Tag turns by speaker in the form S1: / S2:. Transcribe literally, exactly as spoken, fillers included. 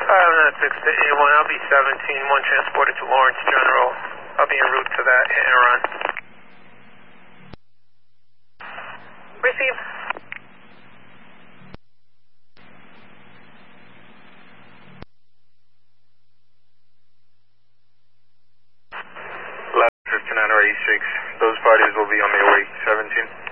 S1: I'm not six to A one, I'll be seventeen, one transported to Lawrence General. I'll be en route to that hit and run. Receive.
S2: fifty-nine or eighty-six, those parties will be on their way, seventeen.